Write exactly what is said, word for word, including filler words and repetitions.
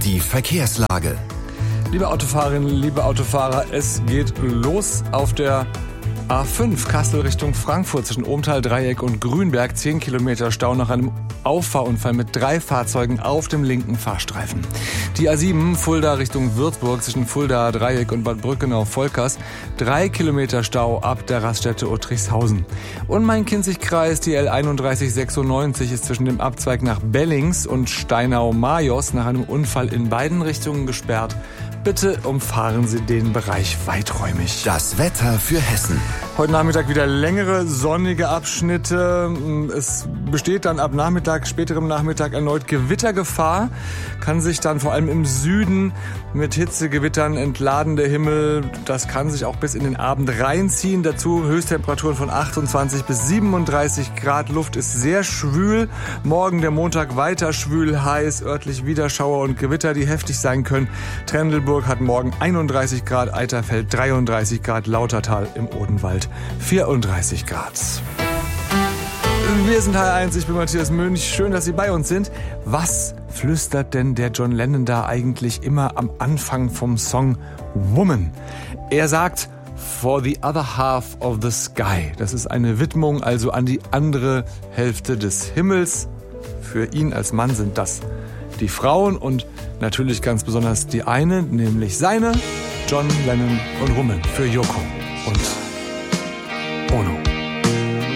Die Verkehrslage. Liebe Autofahrerinnen, liebe Autofahrer, es geht los auf der A fünf Kassel Richtung Frankfurt zwischen Ohmtal, Dreieck und Grünberg. zehn Kilometer Stau nach einem Auffahrunfall mit drei Fahrzeugen auf dem linken Fahrstreifen. Die A sieben Fulda Richtung Würzburg zwischen Fulda, Dreieck und Bad Brückenau-Volkers. drei Kilometer Stau ab der Raststätte Uttrichshausen. Und Main-Kinzig-Kreis, die L einunddreißig sechsundneunzig ist zwischen dem Abzweig nach Bellings und Steinau-Majos nach einem Unfall in beiden Richtungen gesperrt. Bitte umfahren Sie den Bereich weiträumig. Das Wetter für Hessen. Heute Nachmittag wieder längere sonnige Abschnitte. Es besteht dann ab Nachmittag, späterem Nachmittag erneut Gewittergefahr. Kann sich dann vor allem im Süden mit Hitzegewittern entladen der Himmel. Das kann sich auch bis in den Abend reinziehen. Dazu Höchsttemperaturen von achtundzwanzig bis siebenunddreißig Grad. Luft ist sehr schwül. Morgen der Montag weiter schwül, heiß, örtlich Widerschauer und Gewitter, die heftig sein können. Trendelburg hat morgen einunddreißig Grad, Eiterfeld dreiunddreißig Grad, Lautertal im Odenwald vierunddreißig Grad. Wir sind H R eins, ich bin Matthias Mönch. Schön, dass Sie bei uns sind. Was flüstert denn der John Lennon da eigentlich immer am Anfang vom Song Woman? Er sagt, for the other half of the sky. Das ist eine Widmung also an die andere Hälfte des Himmels. Für ihn als Mann sind das die Frauen und natürlich ganz besonders die eine, nämlich seine, John Lennon und Woman für Yoko und Ono.